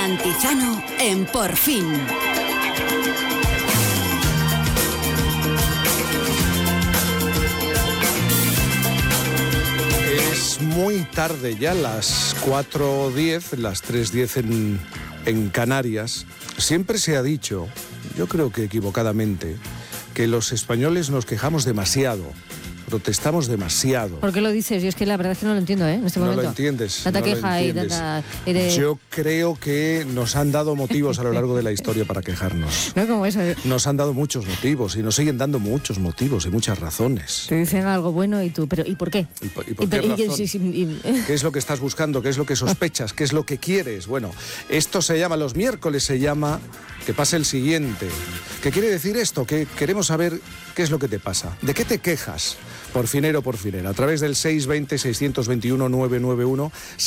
Cantizano en Por Fin. Es muy tarde ya, las 4:10, las 3:10 en Canarias. Siempre se ha dicho, yo creo que equivocadamente, que los españoles nos quejamos demasiado, protestamos demasiado. ¿Por qué lo dices? Yo es que la verdad es que no lo entiendo, en este momento. No lo entiendes. Tanta queja y tanta... Yo creo que nos han dado motivos a lo largo de la historia para quejarnos. No como eso. Nos han dado muchos motivos y nos siguen dando muchos motivos y muchas razones. Te dicen algo bueno y tú, pero ¿y por qué? ¿Y por qué razón? ¿Qué es lo que estás buscando? ¿Qué es lo que sospechas? ¿Qué es lo que quieres? Bueno, esto se llama, los miércoles se llama Que pase el siguiente. ¿Qué quiere decir esto? Que queremos saber qué es lo que te pasa. ¿De qué te quejas? Porfinero, porfinera, a través del 620-621-991,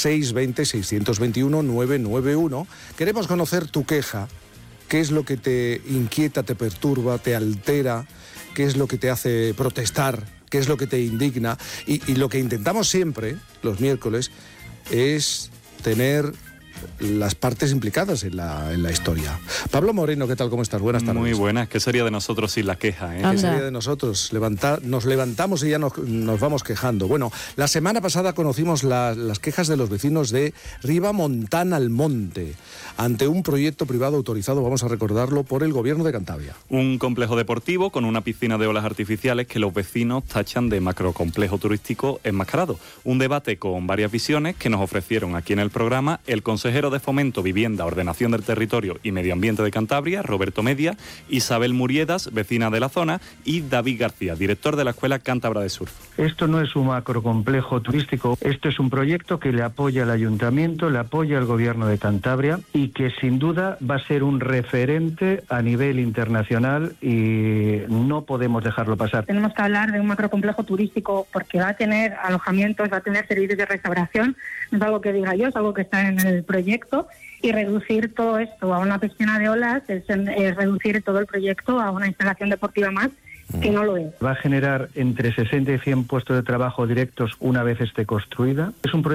620-621-991. Queremos conocer tu queja. ¿Qué es lo que te inquieta, te perturba, te altera? ¿Qué es lo que te hace protestar? ¿Qué es lo que te indigna? Y lo que intentamos siempre, los miércoles, es tener las partes implicadas en la historia. Pablo Moreno, ¿qué tal? ¿Cómo estás? Buenas tardes. Muy buenas. ¿Qué sería de nosotros sin la queja? ¿Qué sería de nosotros? Nos levantamos y ya nos vamos quejando. Bueno, la semana pasada conocimos las quejas de los vecinos de Ribamontana al Monte ante un proyecto privado autorizado, vamos a recordarlo, por el Gobierno de Cantabria. Un complejo deportivo con una piscina de olas artificiales que los vecinos tachan de macrocomplejo turístico enmascarado. Un debate con varias visiones que nos ofrecieron aquí en el programa el consejero de Fomento, Vivienda, Ordenación del Territorio y Medio Ambiente de Cantabria, Roberto Media, Isabel Muriedas, vecina de la zona, y David García, director de la Escuela Cántabra de Surf. Esto no es un macrocomplejo turístico, esto es un proyecto que le apoya el Ayuntamiento, le apoya el Gobierno de Cantabria y que sin duda va a ser un referente a nivel internacional y no podemos dejarlo pasar. Tenemos que hablar de un macrocomplejo turístico porque va a tener alojamientos, va a tener servicios de restauración, no es algo que diga yo, es algo que está en el proyecto, y reducir todo esto a una piscina de olas es reducir todo el proyecto a una instalación deportiva más, que no lo es. Va a generar entre 60 y 100 puestos de trabajo directos una vez esté construida. Es un